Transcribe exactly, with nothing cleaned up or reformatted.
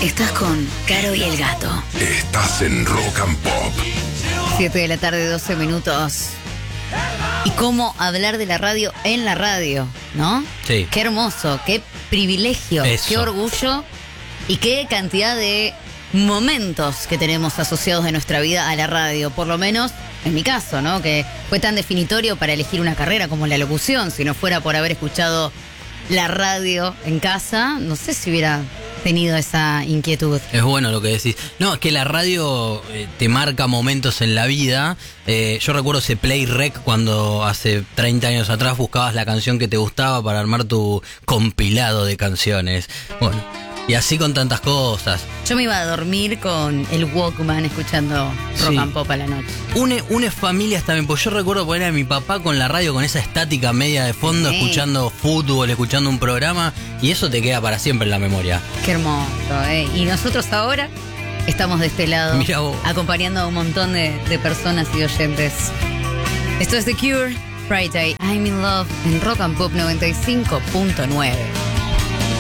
Estás con Caro y el Gato. Estás en Rock and Pop. siete de la tarde, doce minutos. Y cómo hablar de la radio en la radio, ¿no? Sí. Qué hermoso, qué privilegio, Eso. qué orgullo y qué cantidad de momentos que tenemos asociados de nuestra vida a la radio. Por lo menos, en mi caso, ¿no? Que fue tan definitorio para elegir una carrera como la locución. Si no fuera por haber escuchado la radio en casa, no sé si hubiera tenido esa inquietud. Es bueno lo que decís. No, es que la radio eh, te marca momentos en la vida. Eh, yo recuerdo ese Play Rec cuando hace treinta años atrás buscabas la canción que te gustaba para armar tu compilado de canciones. Bueno, y así con tantas cosas. Yo me iba a dormir con el Walkman escuchando rock Sí. and pop a la noche. Une, une familias también, pues yo recuerdo poner a mi papá con la radio con esa estática media de fondo, Sí. escuchando fútbol, escuchando un programa, y eso te queda para siempre en la memoria. Qué hermoso, ¿eh? Y nosotros ahora estamos de este lado, Mirá vos. acompañando a un montón de, de personas y oyentes. Esto es The Cure, Friday, I'm in Love, en Rock and Pop noventa y cinco punto nueve.